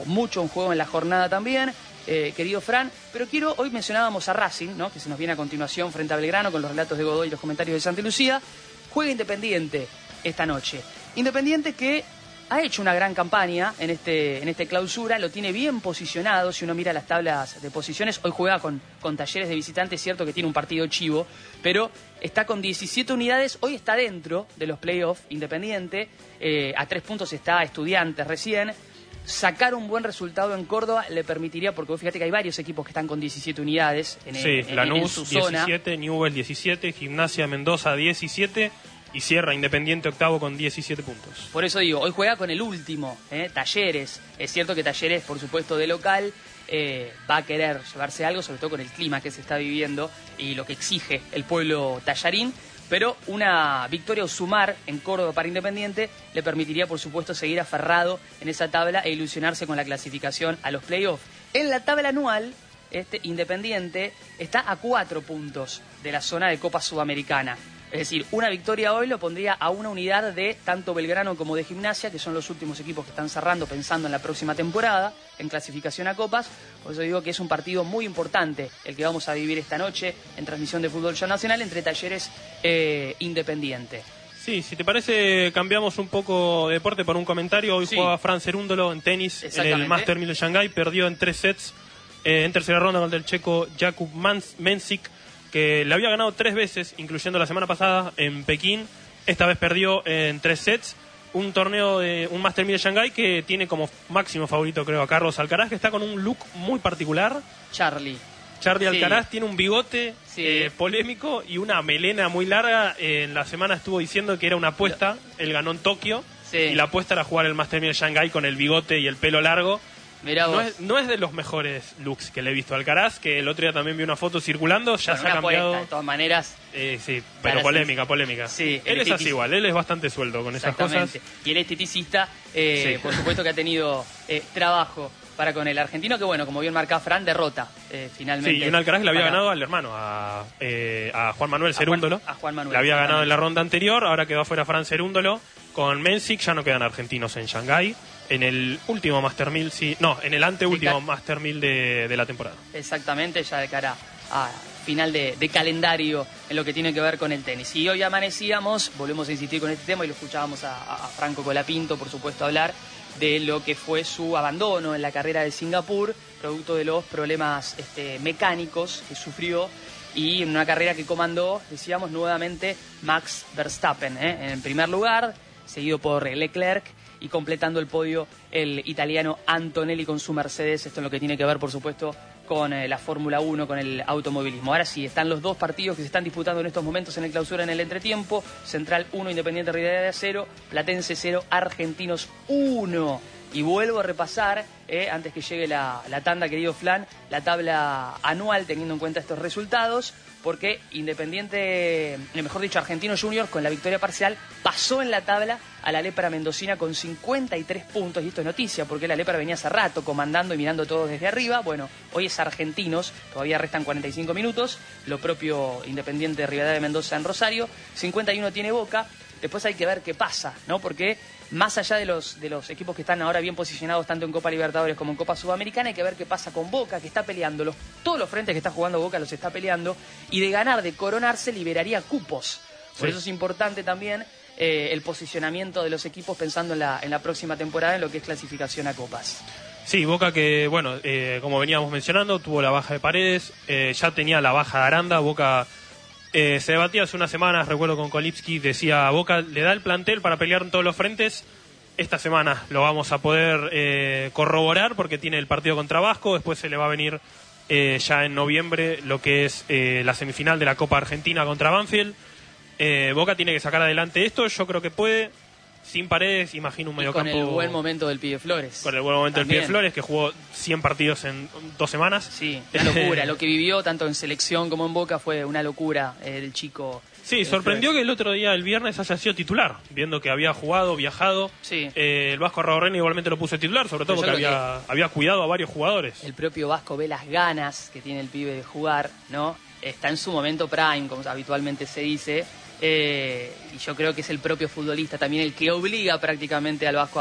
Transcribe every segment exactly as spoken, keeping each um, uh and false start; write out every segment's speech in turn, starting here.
hubo mucho en juego en la jornada también, eh, querido Fran, pero quiero, hoy mencionábamos a Racing, ¿no?, que se nos viene a continuación frente a Belgrano con los relatos de Godoy y los comentarios de Santa Lucía. Juega Independiente esta noche. Independiente que ha hecho una gran campaña en este en este clausura, lo tiene bien posicionado, si uno mira las tablas de posiciones. Hoy juega con, con Talleres de visitante, es cierto que tiene un partido chivo, pero está con diecisiete unidades, hoy está dentro de los playoffs Independiente, eh, a tres puntos está Estudiantes recién. Sacar un buen resultado en Córdoba le permitiría, porque vos fíjate que hay varios equipos que están con diecisiete unidades en, sí, en, Lanús, en su zona. diecisiete, Newell's diecisiete, Gimnasia Mendoza diecisiete y cierra Independiente octavo con diecisiete puntos. Por eso digo, hoy juega con el último, ¿eh? Talleres. Es cierto que Talleres, por supuesto, de local, eh, va a querer llevarse algo, sobre todo con el clima que se está viviendo y lo que exige el pueblo tallarín. Pero una victoria o sumar en Córdoba para Independiente le permitiría, por supuesto, seguir aferrado en esa tabla e ilusionarse con la clasificación a los playoffs. En la tabla anual, este Independiente está a cuatro puntos de la zona de Copa Sudamericana. Es decir, una victoria hoy lo pondría a una unidad de tanto Belgrano como de Gimnasia, que son los últimos equipos que están cerrando pensando en la próxima temporada, en clasificación a Copas. Por eso digo que es un partido muy importante el que vamos a vivir esta noche en transmisión de Fútbol Show Nacional entre Talleres e Independiente. Sí, si te parece, cambiamos un poco de deporte por un comentario. Hoy sí. Juega Fran Cerúndolo en tenis en el Master mil de Shanghái, perdió en tres sets eh, en tercera ronda contra el checo Jakub Mensik, que le había ganado tres veces, incluyendo la semana pasada en Pekín. Esta vez perdió en tres sets. Un torneo de un Master mil de Shanghái que tiene como máximo favorito, creo, a Carlos Alcaraz, que está con un look muy particular. Charlie. Charlie sí. Alcaraz tiene un bigote sí. eh, polémico y una melena muy larga. Eh, en la semana estuvo diciendo que era una apuesta. Él ganó en Tokio sí. y la apuesta era jugar el Master mil de Shanghái con el bigote y el pelo largo. Mirá vos. No es, no es de los mejores looks que le he visto a Alcaraz, que el otro día también vi una foto circulando, ya bueno, se ha cambiado. Apuesta, de todas maneras. Eh, sí, pero polémica, polémica. Sí, él es así igual, él es bastante sueldo con esas cosas. Y él es esteticista, eh, sí. por supuesto que ha tenido eh, trabajo para con el argentino, que bueno, como bien marcaba Fran, derrota eh, finalmente. Sí, y un Alcaraz que le había para... ganado al hermano, a, eh, a Juan Manuel Cerúndolo. A Juan Manuel. Le había ganado en la ronda anterior, ahora quedó afuera Fran Cerúndolo. Con Mensik ya no quedan argentinos en Shanghái. En el último Master mil, sí, no, en el anteúltimo sí, Master mil de, de la temporada. Exactamente, ya de cara a final de, de calendario en lo que tiene que ver con el tenis. Y hoy amanecíamos, volvemos a insistir con este tema y lo escuchábamos a, a Franco Colapinto, por supuesto, hablar de lo que fue su abandono en la carrera de Singapur, producto de los problemas este, mecánicos que sufrió y en una carrera que comandó, decíamos nuevamente, Max Verstappen, ¿eh? en primer lugar, seguido por Leclerc, y completando el podio el italiano Antonelli con su Mercedes. Esto es lo que tiene que ver, por supuesto, con eh, la Fórmula uno, con el automovilismo. Ahora sí, están los dos partidos que se están disputando en estos momentos en el clausura en el entretiempo. Central uno, Independiente Rivadavia cero, Platense cero, Argentinos uno. Y vuelvo a repasar, eh, antes que llegue la, la tanda, querido Flan, la tabla anual teniendo en cuenta estos resultados, porque Independiente, mejor dicho, Argentinos Juniors, con la victoria parcial, pasó en la tabla a la Lepra Mendocina con cincuenta y tres puntos. Y esto es noticia, porque la Lepra venía hace rato comandando y mirando todo desde arriba. Bueno, hoy es Argentinos, todavía restan cuarenta y cinco minutos. Lo propio Independiente de Rivadavia de Mendoza en Rosario. cincuenta y uno tiene Boca. Después hay que ver qué pasa, ¿no? Porque más allá de los, de los equipos que están ahora bien posicionados tanto en Copa Libertadores como en Copa Sudamericana, hay que ver qué pasa con Boca, que está peleando. Los, todos los frentes que está jugando Boca los está peleando. Y de ganar, de coronarse, liberaría cupos. Por sí. eso es importante también eh, el posicionamiento de los equipos pensando en la, en la próxima temporada en lo que es clasificación a Copas. Sí, Boca que, bueno, eh, como veníamos mencionando, tuvo la baja de Paredes, eh, ya tenía la baja de Aranda. Boca... Eh, se debatía hace unas semanas, recuerdo con Kolipsky, decía, Boca le da el plantel para pelear en todos los frentes. Esta semana lo vamos a poder eh, corroborar porque tiene el partido contra Vasco, después se le va a venir eh, ya en noviembre lo que es eh, la semifinal de la Copa Argentina contra Banfield. Eh, Boca tiene que sacar adelante esto, yo creo que puede. Sin Paredes, imagino un mediocampo... Con el buen momento del pibe Flores. Con el buen momento También. del pibe Flores, que jugó cien partidos en dos semanas. Sí, una locura. Lo que vivió tanto en selección como en Boca fue una locura, eh, el chico... Sí, sorprendió Flores. Que el otro día, el viernes, haya sido titular, viendo que había jugado, viajado. Sí. Eh, el Vasco Arraurreni igualmente lo puso titular, sobre todo porque había, había cuidado a varios jugadores. El propio Vasco ve las ganas que tiene el pibe de jugar, ¿no? Está en su momento prime, como habitualmente se dice... Eh, y yo creo que es el propio futbolista también el que obliga prácticamente al Vasco a,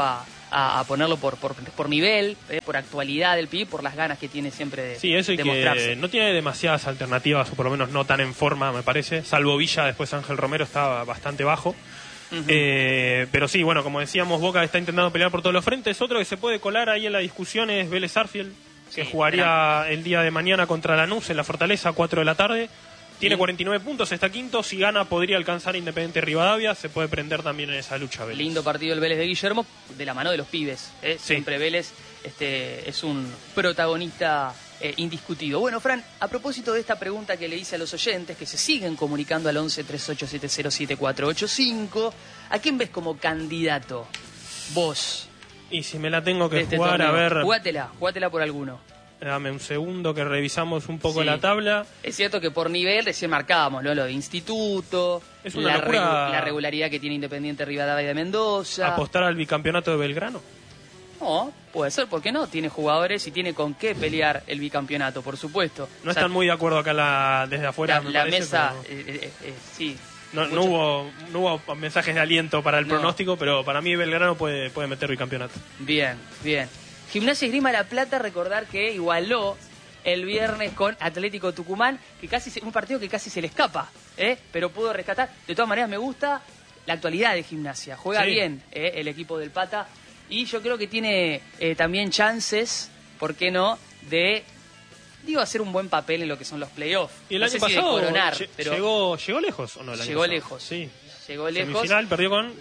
a, a ponerlo por, por, por nivel, eh, por actualidad del pibe, por las ganas que tiene siempre de, sí, eso y de que mostrarse. No tiene demasiadas alternativas, o por lo menos no tan en forma, me parece. Salvo Villa, después Ángel Romero estaba bastante bajo. Uh-huh. Eh, pero sí, bueno, como decíamos, Boca está intentando pelear por todos los frentes. Otro que se puede colar ahí en la discusión es Vélez Sarsfield, que sí, jugaría gran... el día de mañana contra Lanús en la Fortaleza a cuatro de la tarde. Tiene cuarenta y nueve puntos, está quinto. Si gana, podría alcanzar Independiente Rivadavia. Se puede prender también en esa lucha, Vélez. Lindo partido el Vélez de Guillermo, de la mano de los pibes. ¿eh? Sí. Siempre Vélez este, es un protagonista eh, indiscutido. Bueno, Fran, a propósito de esta pregunta que le hice a los oyentes, que se siguen comunicando al once, treinta y ocho, setenta, siete cuatro ocho cinco, ¿a quién ves como candidato? Vos. Y si me la tengo que este jugar, torneo. a ver... Jugátela, jugátela por alguno. Dame un segundo que revisamos un poco sí. la tabla. Es cierto que por nivel recién marcábamos, ¿no? Lo de instituto, es una la, locura regu la regularidad que tiene Independiente Rivadavia de Mendoza. ¿Apostar al bicampeonato de Belgrano? No, puede ser, ¿por qué no? Tiene jugadores y tiene con qué pelear el bicampeonato, por supuesto. No o sea, están muy de acuerdo acá la, desde afuera, la, me la parece, mesa, pero... eh, eh, eh, sí. No, no, hubo, no hubo mensajes de aliento para el no. pronóstico, pero para mí Belgrano puede, puede meter bicampeonato. Bien, bien. Gimnasia Esgrima La Plata, recordar que igualó el viernes con Atlético Tucumán, que casi se, un partido que casi se le escapa, ¿eh? Pero pudo rescatar. De todas maneras, me gusta la actualidad de Gimnasia. Juega sí. bien ¿eh? el equipo del Pata. Y yo creo que tiene eh, también chances, ¿por qué no?, de, digo, hacer un buen papel en lo que son los playoffs. Y el no año sé pasado si de coronar, pero llegó, llegó lejos, ¿o no? El año llegó pasado? lejos. Sí. Llegó lejos. Semifinal, perdió con...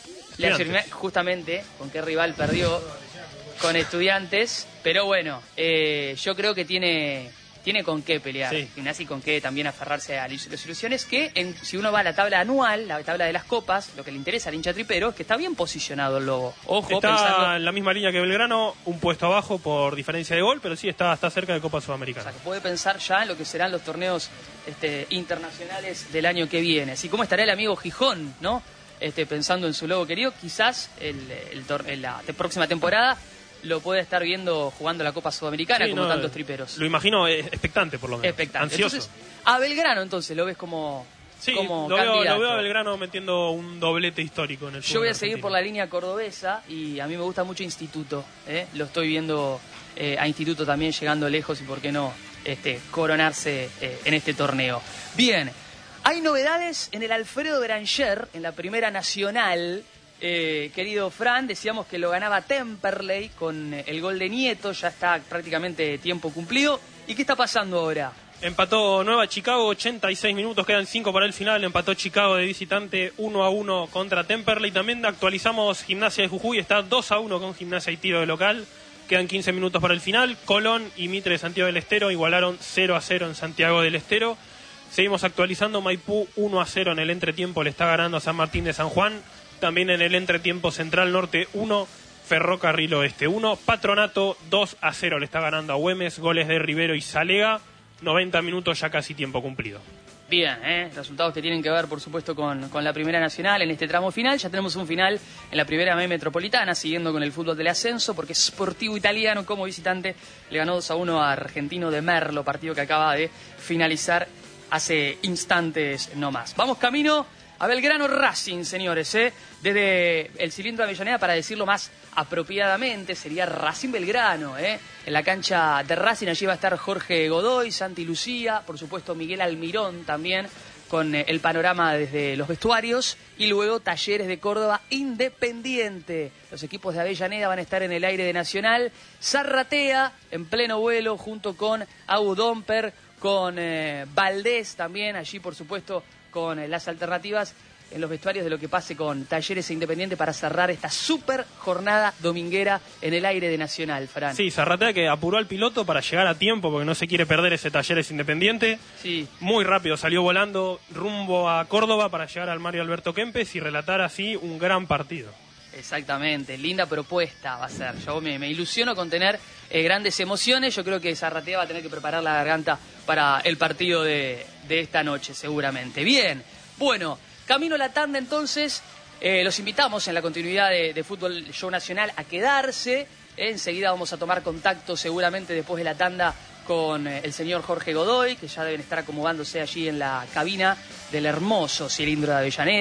La, justamente, ¿con qué rival perdió? Con Estudiantes, pero bueno, eh, yo creo que tiene tiene con qué pelear, sí. Gimnasia, y con qué también aferrarse a las ilusiones, que en, si uno va a la tabla anual, la tabla de las copas, lo que le interesa al hincha tripero es que está bien posicionado el Lobo. Ojo, está pensando... en la misma línea que Belgrano, un puesto abajo por diferencia de gol, pero sí está, está cerca de Copa Sudamericana. O sea, que puede pensar ya en lo que serán los torneos este, internacionales del año que viene. Así como estará el amigo Gijón, ¿no? Este, pensando en su Lobo querido, quizás el, el, el, la próxima temporada lo puede estar viendo jugando la Copa Sudamericana, sí, como no, tantos triperos. Lo imagino expectante, por lo menos. Expectante. Ansioso. Entonces, a Belgrano, entonces, lo ves como, sí, como lo candidato. Veo, lo veo a Belgrano metiendo un doblete histórico en el fútbol. Yo voy a argentino. seguir por la línea cordobesa y a mí me gusta mucho Instituto. ¿eh? Lo estoy viendo eh, a Instituto también llegando lejos y, por qué no, este, coronarse eh, en este torneo. Bien, hay novedades en el Alfredo Beranger, en la Primera Nacional. Eh, querido Fran, decíamos que lo ganaba Temperley con el gol de Nieto, ya está prácticamente tiempo cumplido. ¿Y qué está pasando ahora? Empató Nueva Chicago, ochenta y seis minutos, quedan cinco para el final. Empató Chicago de visitante uno a uno contra Temperley. También actualizamos Gimnasia de Jujuy, está dos a uno con Gimnasia y Tiro de local. Quedan quince minutos para el final. Colón y Mitre de Santiago del Estero igualaron cero a cero en Santiago del Estero. Seguimos actualizando, Maipú uno a cero en el entretiempo, le está ganando a San Martín de San Juan. También en el entretiempo, Central Norte uno, Ferrocarril Oeste uno, Patronato dos a cero le está ganando a Güemes, goles de Rivero y Salega, noventa minutos ya casi tiempo cumplido. Bien, ¿eh? Resultados que tienen que ver, por supuesto, con, con la Primera Nacional en este tramo final. Ya tenemos un final en la Primera B Metropolitana, siguiendo con el fútbol del ascenso, porque Sportivo Italiano, como visitante, le ganó dos a uno a Argentino de Merlo, partido que acaba de finalizar hace instantes nomás. Vamos camino a Belgrano Racing, señores, ¿eh? Desde el cilindro de Avellaneda, para decirlo más apropiadamente, sería Racing Belgrano, ¿eh? En la cancha de Racing, allí va a estar Jorge Godoy, Santi Lucía, por supuesto Miguel Almirón también, con eh, el panorama desde los vestuarios, y luego Talleres de Córdoba Independiente. Los equipos de Avellaneda van a estar en el aire de Nacional. Zarratea en pleno vuelo junto con Abu Domper, con eh, Valdés también, allí por supuesto con eh, las alternativas en los vestuarios de lo que pase con Talleres e Independiente para cerrar esta super jornada dominguera en el aire de Nacional, Fran. Sí, Zarratea que apuró al piloto para llegar a tiempo porque no se quiere perder ese Talleres Independiente. Sí. Muy rápido salió volando rumbo a Córdoba para llegar al Mario Alberto Kempes y relatar así un gran partido. Exactamente, linda propuesta va a ser. Yo me, me ilusiono con tener eh, grandes emociones. Yo creo que Zarratea va a tener que preparar la garganta para el partido de, de esta noche, seguramente. Bien, bueno, camino a la tanda entonces. Eh, los invitamos en la continuidad de, de Fútbol Show Nacional a quedarse. Eh, enseguida vamos a tomar contacto seguramente después de la tanda con eh, el señor Jorge Godoy, que ya deben estar acomodándose allí en la cabina del hermoso cilindro de Avellaneda.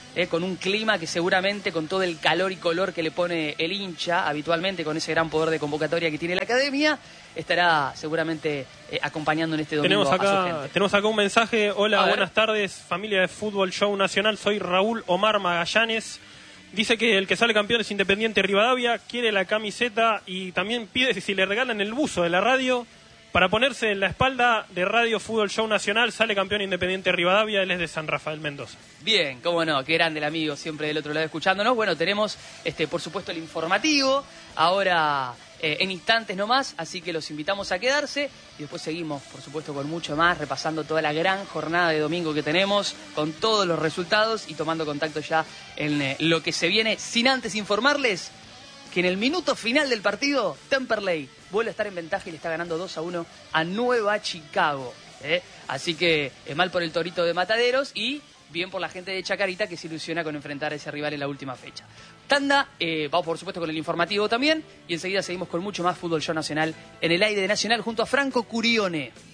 eh, con un clima que seguramente con todo el calor y color que le pone el hincha habitualmente, con ese gran poder de convocatoria que tiene la academia, estará seguramente eh, acompañando en este domingo tenemos acá, a su gente. Tenemos acá un mensaje. Hola, A ver. buenas tardes, familia de Fútbol Show Nacional. Soy Raúl Omar Magallanes. Dice que el que sale campeón es Independiente Rivadavia, quiere la camiseta y también pide si le regalan el buzo de la radio para ponerse en la espalda de Radio Fútbol Show Nacional. Sale campeón Independiente Rivadavia, él es de San Rafael, Mendoza. Bien, cómo no, qué grande el amigo, siempre del otro lado escuchándonos. Bueno, tenemos, este, por supuesto, el informativo, ahora eh, en instantes nomás, así que los invitamos a quedarse y después seguimos, por supuesto, con mucho más, repasando toda la gran jornada de domingo que tenemos, con todos los resultados y tomando contacto ya en eh, lo que se viene, sin antes informarles que en el minuto final del partido, Temperley vuelve a estar en ventaja y le está ganando dos a uno a Nueva Chicago. ¿eh? Así que es mal por el Torito de Mataderos y bien por la gente de Chacarita que se ilusiona con enfrentar a ese rival en la última fecha. Tanda, eh, vamos por supuesto con el informativo también y enseguida seguimos con mucho más Fútbol Show Nacional en el aire de Nacional junto a Franco Curione.